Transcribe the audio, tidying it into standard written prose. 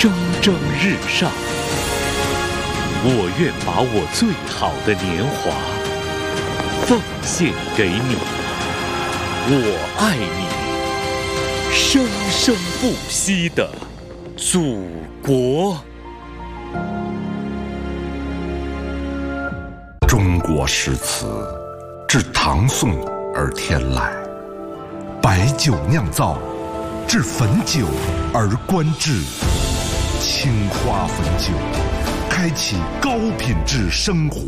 蒸蒸日上。我愿把我最好的年华奉献给你，我爱你，生生不息的祖国。 中国诗词自唐宋而天来，白酒酿造，至汾酒而观之。青花汾酒，开启高品质生活。